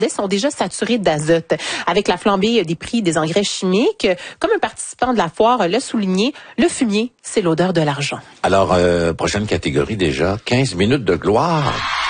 sont déjà saturés d'azote. Avec la flambée des prix des engrais chimiques, comme un participant de la foire l'a souligné, le fumier, c'est l'odeur de l'argent. Alors, prochaine catégorie déjà, 15 minutes de gloire.